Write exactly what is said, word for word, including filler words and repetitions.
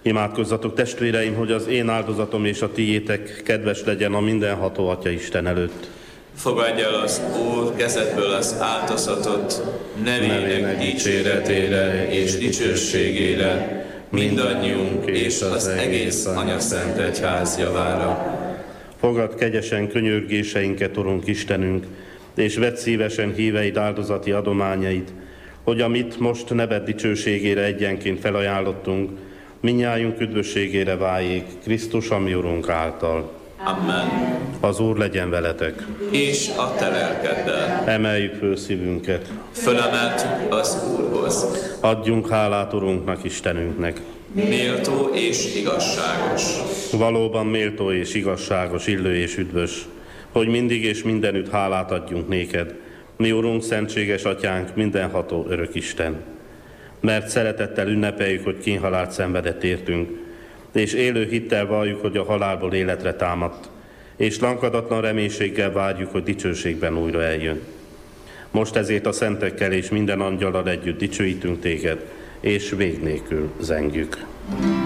Imádkozzatok, testvéreim, hogy az én áldozatom és a tiétek kedves legyen a mindenható Atya Isten előtt. Fogadj el az Úr kezedből az áldozatot, nevének dicséretére és dicsőségére, mindannyiunk és az egész Anyaszent Egyház javára. Fogadd kegyesen könyörgéseinket, Urunk Istenünk, és vedd szívesen híveid áldozati adományait, hogy amit most neved dicsőségére egyenként felajánlottunk, mindnyájunk üdvösségére váljék Krisztus, a mi Urunk által. Amen. Az Úr legyen veletek. És a te lelkeddel. Emeljük föl szívünket. Fölemeltük az Úrhoz. Adjunk hálát Urunknak, Istenünknek. Méltó és igazságos. Valóban méltó és igazságos, illő és üdvös, hogy mindig és mindenütt hálát adjunk néked, mi Urunk, szentséges Atyánk, mindenható örök Isten. Mert szeretettel ünnepeljük, hogy kínhalált szenvedett értünk, és élő hittel valljuk, hogy a halálból életre támadt, és lankadatlan reménységgel várjuk, hogy dicsőségben újra eljön. Most ezért a szentekkel és minden angyallal együtt dicsőítünk téged, és vég nélkül zengjük.